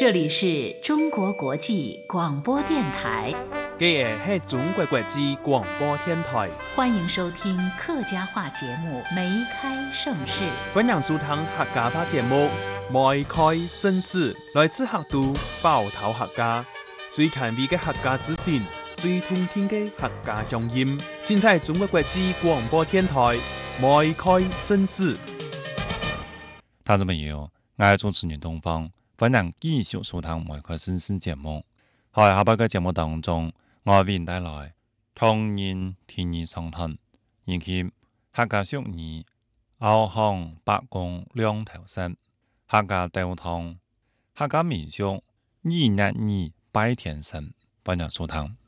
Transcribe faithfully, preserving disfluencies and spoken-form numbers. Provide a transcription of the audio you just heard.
这里是中国国际广播电台， 这个是中国国际广播电台， 欢迎收听客家话节目《梅开盛世》。 欢迎收听客家话节目《梅开盛世》，来自客都包头客家，最权威的客家资讯，最通听的客家乡音，尽在中国国际广播电台《梅开盛世》。 听众朋友，我係主持人東方。歡迎繼續收聽梅開盛世節目。喺下邊嘅節目當中，我為您帶來童言天意上談，以及客家俗語牛行八公兩頭身，客家鬥湯，客家民俗二日二拜天神。歡迎收聽。